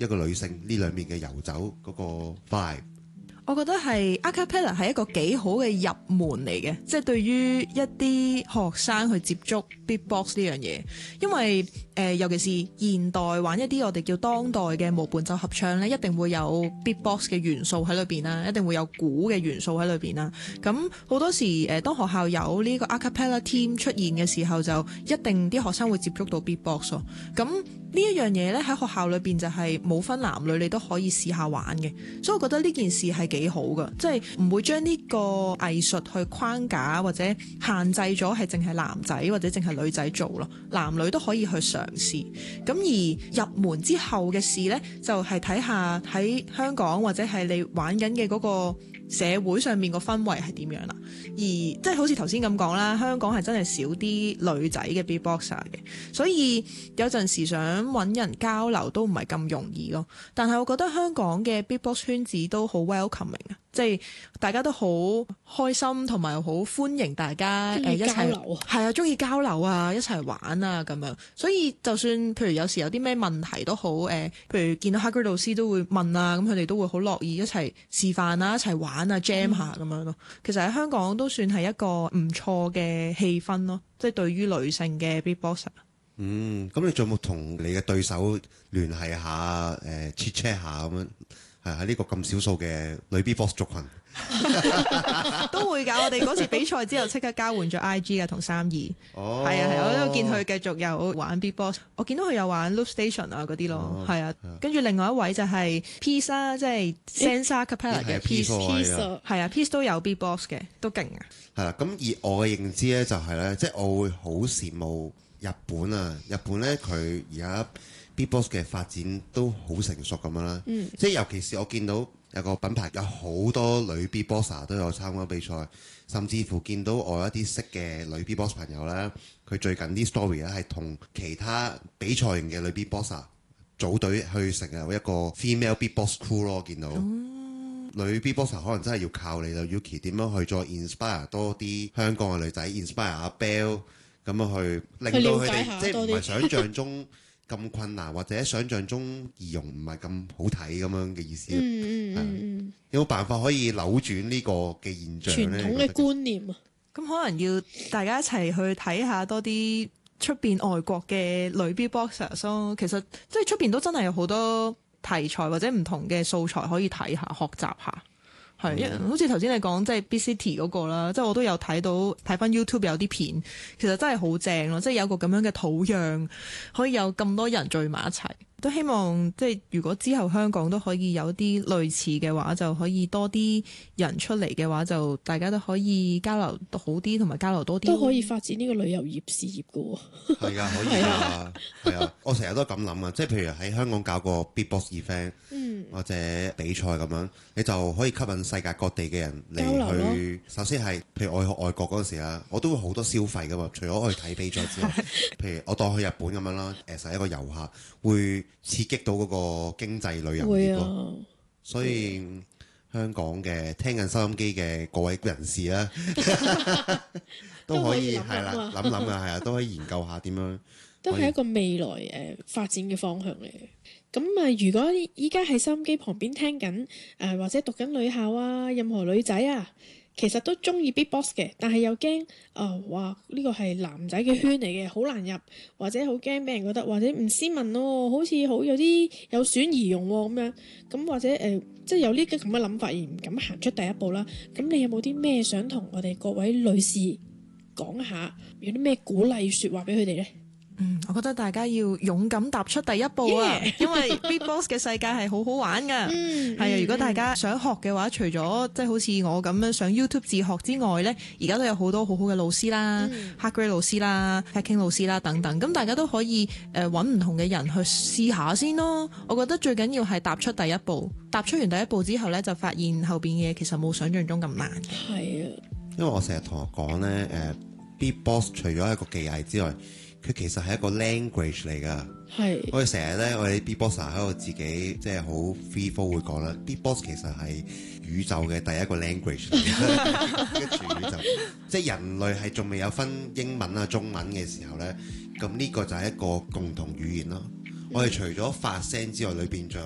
一個女性呢兩面嘅遊走嗰個 vibe。 我覺得係 acapella 係一個幾好嘅入門嚟嘅，即係對於一啲學生去接觸 beatbox 呢樣嘢，因為尤其是現代玩一啲我哋叫當代嘅無伴奏合唱咧，一定會有 beatbox 嘅元素喺裏邊啦，一定會有鼓嘅元素喺裏邊啦。咁好多時當學校有呢個 acapella team 出現嘅時候，就一定啲學生會接觸到 beatbox 咯。咁呢一樣嘢咧喺學校裏邊就係冇分男女，你都可以試下玩嘅。所以我覺得呢件事係幾好噶，即係唔會將呢個藝術去框架或者限制咗係淨係男仔或者淨係女仔做咯，男女都可以去嘗試。咁而入門之後嘅事呢，就係睇下喺香港或者係你玩緊嘅嗰個社會上面個氛圍係點樣啦。而即係好似頭先咁講啦，香港係真係少啲女仔嘅 beatboxer 嘅，所以有陣時想揾人交流都唔係咁容易咯。但係我覺得香港嘅 beatbox 圈子都好 welcoming 啊，即係大家都好開心同埋好歡迎大家一齊交流，係啊，中意交流啊，一齊玩啊咁樣。所以就算譬如有時有啲咩問題都好，譬如見到 Hagrid 老師都會問啊，咁佢哋都會好樂意一齊示範啊，一齊玩啊 jam 下咁樣咯。其實喺香港都算係一個唔錯嘅氣氛咯，即係對於女性嘅 beatboxer。 咁你仲有冇同你嘅對手聯繫下，chat chat 下咁樣？係喺呢個咁少數嘅女 beatbox 族群都會㗎。我哋嗰次比賽之後即刻交換咗 IG 嘅同32。哦，係啊係，我都見佢繼續有玩 beatbox。我見到佢有玩 loop station 啊嗰啲咯，係啊。跟住另外一位就係 Peace 啦，即係 Senza Capella 嘅 Peace， 係啊 Peace 都有 beatbox 嘅，都勁啊。 係啦，咁而我嘅認知咧就係咧，即係我會好羨慕日本啊！日本咧佢而家 beatbox 嘅發展都好成熟咁樣啦，即係尤其是我見到有個品牌有好多女 beatboxer 都有參加比賽，甚至乎見到我一啲識嘅女 beatbox 朋友咧，佢最近啲 story 咧係同其他比賽型嘅女 beatboxer 組隊去成立一個 female beatbox crew 咯，見到。女 beatboxer 可能真係要靠你啦 Yuki 點樣去再 inspire 多啲香港嘅女仔 inspire 阿 Bell 咁樣去令到佢哋即係唔係想像中咁困難或者想像中儀容唔係咁好睇咁樣嘅意思。有冇辦法可以扭轉呢個嘅現象咧？ 傳統嘅觀念啊， 咁可能要大家一齊去睇下多啲出邊外國嘅女 beatboxers 咯。其實即係出邊都真係有好多題材或者唔同嘅素材可以睇下學習下。係，好似頭先你講即係 Beat City 嗰個啦，即係我都有睇翻 YouTube 有啲片，其實真係好正咯，即係有個咁樣嘅土壤，可以有咁多人聚埋一齊。都希望即係如果之後香港都可以有啲類似嘅話，就可以多啲人出嚟嘅話，就大家都可以交流好啲，同埋交流多啲， 都可以發展呢個旅遊業事業㗎喎。 係啊，可以啊，係啊，我成日都咁諗啊，即係譬如喺香港搞個 beatbox event，或者比賽咁樣，你就可以吸引世界各地嘅人嚟去。首先係譬如我去外國嗰陣時啊，我都會好多消費㗎嘛，除咗去睇比賽之外，譬如我當去日本咁樣啦，實一個遊客會刺激到嗰個經濟旅遊業咯，所以香港嘅聽緊收音機嘅各位人士啦，都可以係啦，諗諗啊，係啊，都可以研究下點樣， 都係一個未來發展嘅方向嚟嘅。咁如果依家喺收音機旁邊聽緊或者讀緊女校啊，任何女仔啊，其實都中意 beatbox 嘅，但係又驚哇呢個係男仔嘅圈嚟嘅，好難入，或者好驚俾人覺得或者唔斯文咯，好似好有啲有損儀容喎咁樣。咁或者即係有呢啲咁嘅諗法而唔敢行出第一步啦。咁你有冇啲咩想同我哋各位女士講下？有啲咩鼓勵説話俾佢哋呢？ 我覺得大家要勇敢踏出第一步啊，因為 beatbox 嘅世界係好好玩噶。係啊，如果大家想學嘅話，除咗即係好似我咁樣上 YouTube 自學之外呢，而家都有好多好好嘅老師啦，Hagrid 老師啦，Hacking 老師啦等等。咁大家都可以揾唔同嘅人去試下先咯。我覺得最緊要係踏出第一步，踏出完第一步之後呢，就發現後邊嘅嘢其實冇想象中咁難。 係啊， 因為我成日同學講呢，beatbox 除咗一個技藝之外，佢其實係一個 language 嚟㗎。係，我哋成日咧，我哋啲 beatboxer 喺度自己即係好 free flow 會講啦。beatbox 其實係宇宙嘅第一個 language 嚟嘅，跟住宇宙，即係人類係仲未有分英文啊、中文嘅時候咧，咁呢個就係一個共同語言咯。我哋除咗發聲之外，裏邊仲有